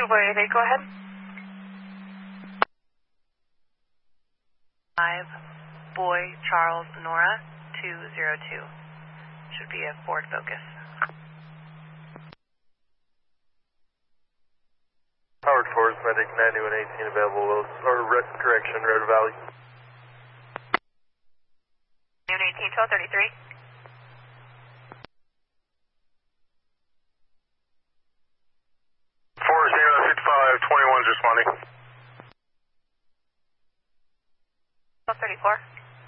288, go ahead. 5, Boy, Charles, Nora, 202. Should be a Ford Focus. Howard Forest, medic 9118 available, correction, Red Valley. 9118, 1233. 4065, 21's responding. 1234.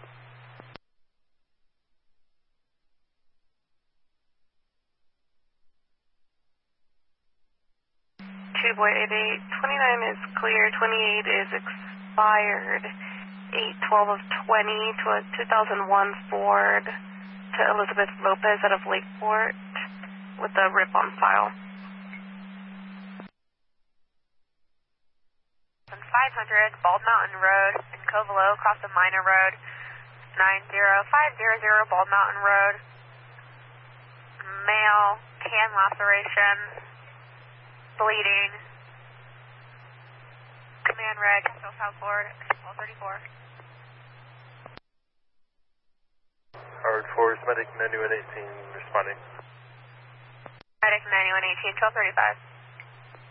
Boy 88, 29 is clear, 28 is expired. 812 of 20 to a 2001 Ford to Elizabeth Lopez out of Lakeport with a rip on file. 500 Bald Mountain Road in Covelo, across the Minor Road, 90500 Bald Mountain Road. Male, can laceration, bleeding. Command red, Central South Ford, 1234. Howard Forest, medic 9118 responding. Medic 9118, 1235.